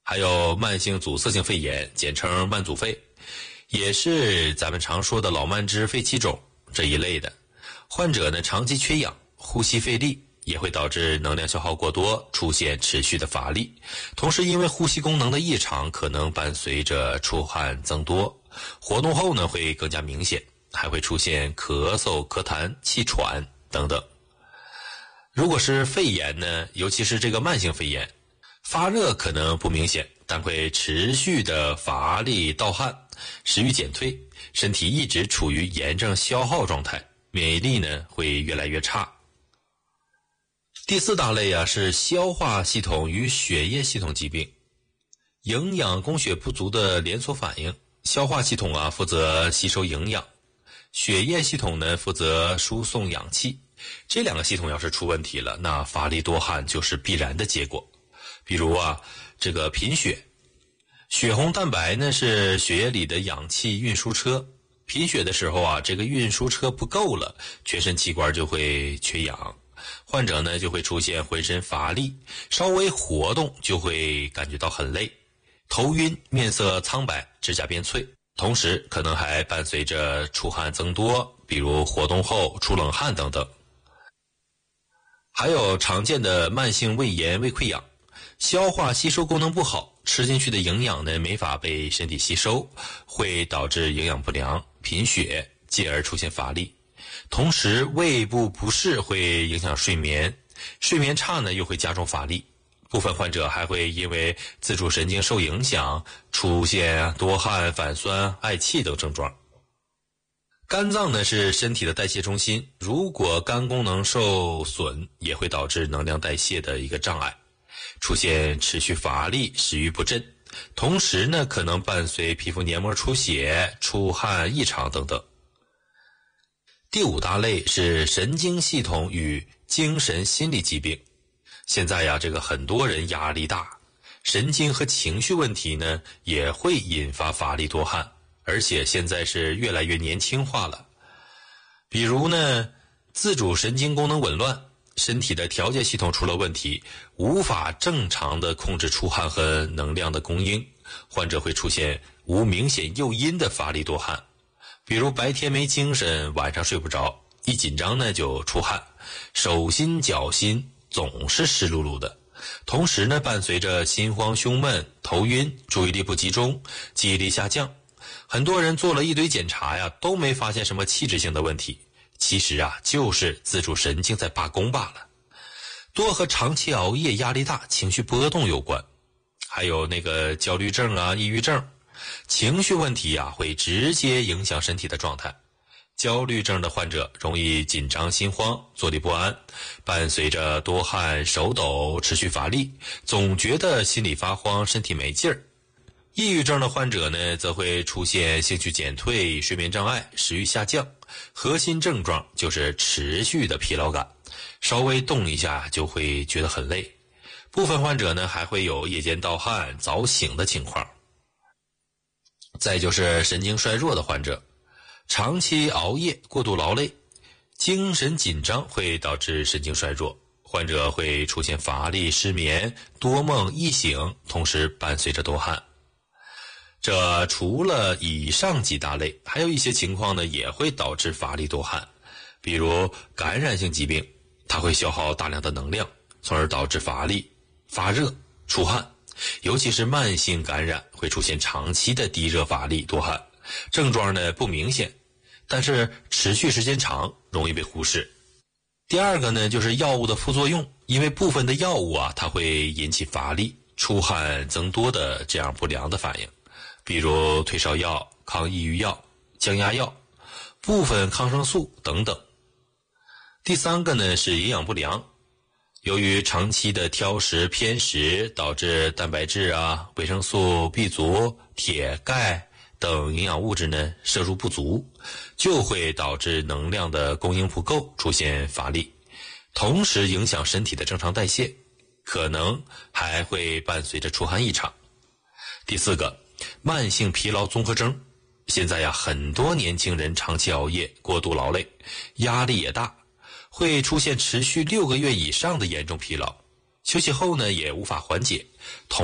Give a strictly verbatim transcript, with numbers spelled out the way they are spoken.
还有慢性阻塞性肺炎，简称慢阻肺，也是咱们常说的老慢支、肺气肿这一类的。患者呢长期缺氧，呼吸费力，也会导致能量消耗过多，出现持续的乏力。同时因为呼吸功能的异常，可能伴随着出汗增多，活动后呢会更加明显，还会出现咳嗽、咳痰、气喘等等。如果是肺炎呢，尤其是这个慢性肺炎，发热可能不明显，但会持续的乏力、盗汗，食欲减退，身体一直处于炎症消耗状态，免疫力呢会越来越差。第四大类啊是消化系统与血液系统疾病，营养供血不足的连锁反应。消化系统啊负责吸收营养，血液系统呢负责输送氧气。这两个系统要是出问题了，那乏力多汗就是必然的结果。比如啊，这个贫血，血红蛋白呢是血液里的氧气运输车，贫血的时候啊，这个运输车不够了，全身器官就会缺氧，患者呢就会出现浑身乏力，稍微活动就会感觉到很累，头晕，面色苍白，指甲变脆，同时可能还伴随着出汗增多，比如活动后出冷汗等等。还有常见的慢性胃炎、胃溃疡，消化吸收功能不好，吃进去的营养呢没法被身体吸收，会导致营养不良、贫血，进而出现乏力。同时胃部不适会影响睡眠，睡眠差呢又会加重乏力。部分患者还会因为自主神经受影响，出现多汗、反酸、嗳气等症状。肝脏呢是身体的代谢中心，如果肝功能受损，也会导致能量代谢的一个障碍，出现持续乏力、食欲不振，同时呢可能伴随皮肤黏膜出血、出汗异常等等。第五大类是神经系统与精神心理疾病。现在呀，这个很多人压力大，神经和情绪问题呢也会引发乏力多汗，而且现在是越来越年轻化了。比如呢，自主神经功能紊乱，身体的调节系统出了问题，无法正常的控制出汗和能量的供应，患者会出现无明显诱因的乏力多汗。比如白天没精神，晚上睡不着，一紧张呢就出汗，手心脚心总是湿漉漉的，同时呢伴随着心慌胸闷、头晕、注意力不集中、记忆力下降。很多人做了一堆检查呀，都没发现什么器质性的问题，其实啊就是自主神经在罢工罢了。多和长期熬夜、压力大、情绪波动有关，还有那个焦虑症啊、抑郁症。情绪问题啊会直接影响身体的状态。焦虑症的患者容易紧张心慌、坐立不安，伴随着多汗、手抖、持续乏力，总觉得心里发慌、身体没劲儿。抑郁症的患者呢，则会出现兴趣减退、睡眠障碍、食欲下降，核心症状就是持续的疲劳感，稍微动一下就会觉得很累。部分患者呢，还会有夜间盗汗、早醒的情况。再就是神经衰弱的患者，长期熬夜、过度劳累、精神紧张会导致神经衰弱，患者会出现乏力、失眠、多梦、易醒，同时伴随着多汗。这除了以上几大类，还有一些情况呢也会导致乏力多汗，比如感染性疾病，它会消耗大量的能量，从而导致乏力、发热、出汗。尤其是慢性感染会出现长期的低热、乏力、多汗，症状呢不明显，但是持续时间长，容易被忽视。第二个呢就是药物的副作用，因为部分的药物啊，它会引起乏力、出汗增多的这样不良的反应，比如退烧药、抗抑郁药、降压药、部分抗生素等等。第三个呢是营养不良，由于长期的挑食偏食，导致蛋白质啊、维生素 B 族、铁、钙等营养物质呢摄入不足，就会导致能量的供应不够，出现乏力，同时影响身体的正常代谢，可能还会伴随着出汗异常。第四个，慢性疲劳综合征。现在呀，很多年轻人长期熬夜、过度劳累，压力也大，会出现持续六个月以上的严重疲劳，休息后呢也无法缓解，